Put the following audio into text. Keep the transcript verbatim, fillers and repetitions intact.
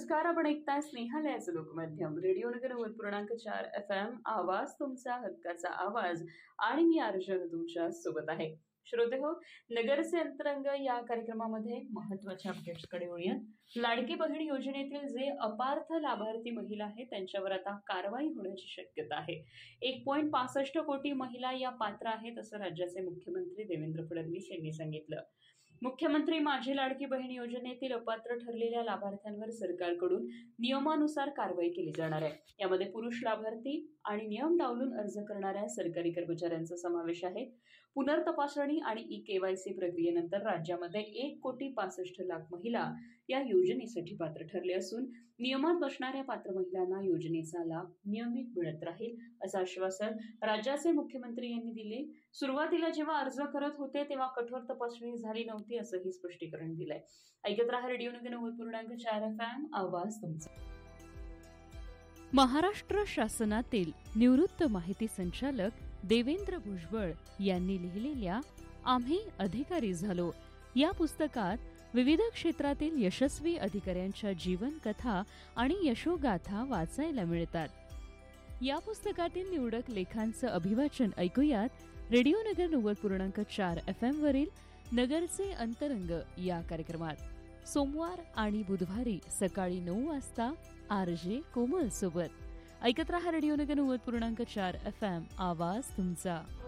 नमस्कार, आपण ऐकताय स्नेहालयाचं लोकमाध्यम रेडिओ नगर नव्वद पूर्णांक चार एफ एम. आवाज तुमचा हक्काचा आवाज आणि मी अर्जुन तुमच्या सोबत आहे. श्रोते हो, नगरचे अंतरंग या कार्यक्रमामध्ये महत्वाच्या अपडेट्सकडे वळूया. लाडकी बहीण योजनेतील जे अपार्थ लाभार्थी महिला आहेत त्यांच्यावर आता कारवाई होण्याची शक्यता आहे. एक पॉईंट पासष्ट कोटी महिला या पात्र आहेत असं राज्याचे मुख्यमंत्री देवेंद्र फडणवीस यांनी सांगितलं. मुख्यमंत्री माझी लाडकी बहीण योजनेतील अपात्र ठरलेल्या लाभार्थ्यांवर सरकारकडून नियमानुसार कारवाई केली जाणार आहे. यामध्ये पुरुष लाभार्थी आणि नियम डावलून अर्ज करणाऱ्या सरकारी कर्मचाऱ्यांचा समावेश आहे. पुनर्तपासणी आणि ई केवायसी प्रक्रियेनंतर राज्यामध्ये एक कोटी पासष्ट लाख महिला या योजनेसाठी पात्र ठरले असून नियमात बसणाऱ्या पात्र महिलांना योजनेचा लाभ नियमित मिळत राहील असं आश्वासन राज्याचे मुख्यमंत्री यांनी दिले. सुरुवातीला जेव्हा अर्ज करत होते तेव्हा कठोर तपासणी झाली नव्हती असंही स्पष्टीकरण दिलंय. ऐकत रहा रेडिओ नगर नव्वद पूर्णांक चार एफ एम. आवाज तुमचा. महाराष्ट्र शासनातील निवृत्त माहिती संचालक देवेंद्र भुजबळ यांनी लिहिलेल्या आम्ही अधिकारी झालो या पुस्तकात विविध क्षेत्रातील यशस्वी अधिकाऱ्यांच्या जीवनकथा आणि यशोगाथा वाचायला मिळतात. या पुस्तकातील निवडक लेखांचं अभिवाचन ऐकूयात. रेडिओ नगर नव्वद पूर्णांक चार एफ एम वरील नगरचे अंतरंग या कार्यक्रमात सोमवार आणि बुधवारी सकाळी नऊ वाजता आर जे कोमल सोबत. ऐकत रहा रेडिओ नगर नव्वद पूर्णांक चार एफ एम. आवाज तुमचा.